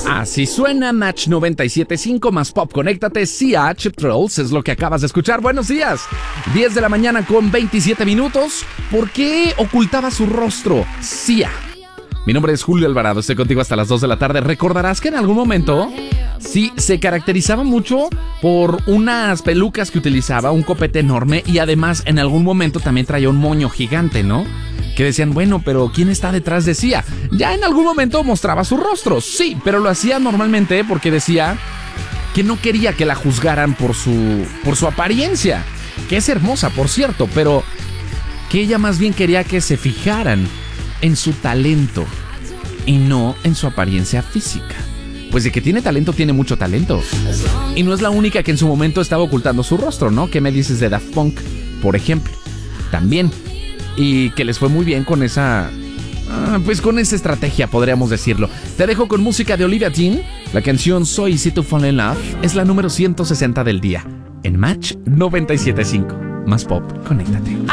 Así suena Match 97.5 más Pop. Conéctate, Sia, Cheap Thrills es lo que acabas de escuchar. Buenos días. 10 de la mañana con 27 minutos. ¿Por qué ocultaba su rostro? Sia. Mi nombre es Julio Alvarado, estoy contigo hasta las 2 de la tarde. Recordarás que en algún momento, sí, se caracterizaba mucho por unas pelucas que utilizaba, un copete enorme y además en algún momento también traía un moño gigante, ¿no? Que decían, bueno, pero ¿quién está detrás de Sia? Ya en algún momento mostraba su rostro, sí, pero lo hacía normalmente porque decía que no quería que la juzgaran por su apariencia, que es hermosa, por cierto, pero que ella más bien quería que se fijaran en su talento y no en su apariencia física. Pues de que tiene talento, tiene mucho talento. Y no es la única que en su momento estaba ocultando su rostro, ¿no? ¿Qué me dices de Daft Punk, por ejemplo? También. Y que les fue muy bien con esa... pues con esa estrategia, podríamos decirlo. Te dejo con música de Olivia Dean. La canción So Easy to Fall in Love es la número 160 del día. En Match 97.5. Más Pop, conéctate.